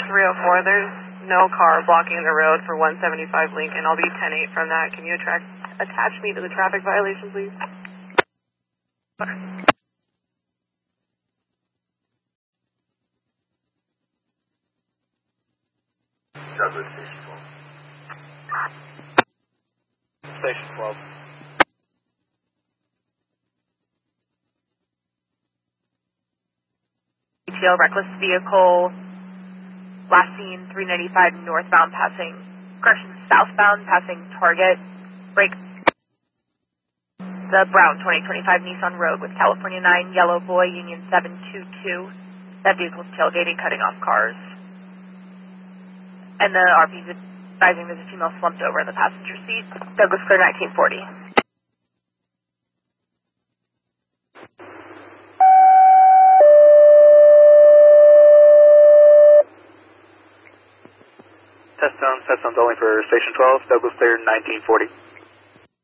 304, there's no car blocking the road for 175 Lincoln. I'll be 10-8 from that. Can you attach me to the traffic violation, please? Douglas, Station 12. Station 12. ATL reckless vehicle, last seen 395 northbound southbound passing Target, break the brown 2025 Nissan Rogue with California 9, Yellow Boy, Union 722. That vehicle's tailgating, cutting off cars. And the RP is advising there's a female slumped over in the passenger seat. Douglas Clear 1940. Test zone only for Station 12, Douglas Clear 1940.